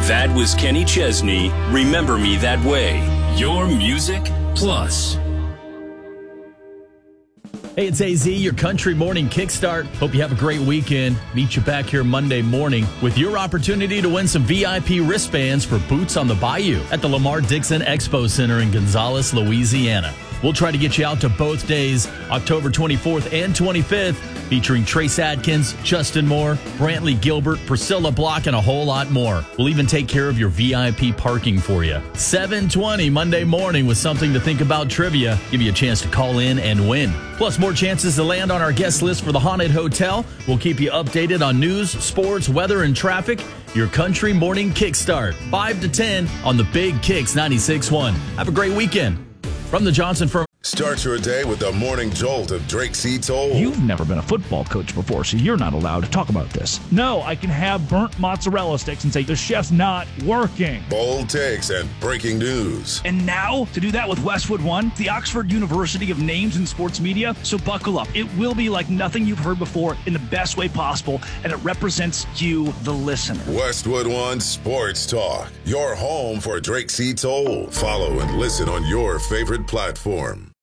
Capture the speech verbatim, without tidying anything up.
That was Kenny Chesney, Remember Me That Way. Your Music Plus. Hey, it's A Z, your Country Morning Kickstart. Hope you have a great weekend. Meet you back here Monday morning with your opportunity to win some V I P wristbands for Boots on the Bayou at the Lamar Dixon Expo Center in Gonzales, Louisiana. We'll try to get you out to both days, October twenty-fourth and twenty-fifth, featuring Trace Adkins, Justin Moore, Brantley Gilbert, Priscilla Block, and a whole lot more. We'll even take care of your V I P parking for you. seven twenty Monday morning with something to think about trivia. Give you a chance to call in and win. Plus, more chances to land on our guest list for the Haunted Hotel. We'll keep you updated on news, sports, weather, and traffic. Your Country Morning Kickstart, five to ten on the Big Kicks ninety-six point one. Have a great weekend. From the Johnson Firm. Start your day with the morning jolt of Drake C. Toll. You've never been a football coach before, so you're not allowed to talk about this. No, I can have burnt mozzarella sticks and say the chef's not working. Bold takes and breaking news. And now, to do that with Westwood One, the Oxford University of Names in Sports Media. So buckle up. It will be like nothing you've heard before in the best way possible, and it represents you, the listener. Westwood One Sports Talk, your home for Drake C. Toll. Follow and listen on your favorite platform.